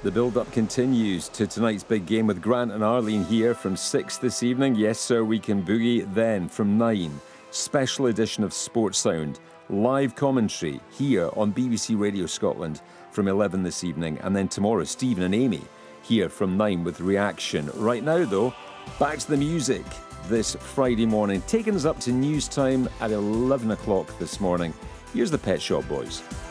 The build-up continues to tonight's big game with Grant and Arlene here from 6 this evening. Yes, sir, we can boogie. Then from 9, special edition of Sports Sound. Live commentary here on BBC Radio Scotland from 11 this evening. And then tomorrow, Stephen and Amy here from 9 with Reaction. Right now, though, back to the music this Friday morning, taking us up to news time at 11 o'clock this morning. Here's the Pet Shop Boys.